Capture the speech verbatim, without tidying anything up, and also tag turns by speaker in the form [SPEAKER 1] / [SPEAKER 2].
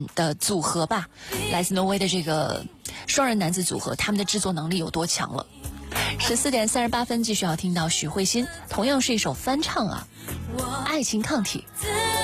[SPEAKER 1] 的组合吧，来自挪威的这个双人男子组合，他们的制作能力有多强了。十四点三十八分，继续要听到许慧欣，同样是一首翻唱啊，《爱情抗体》。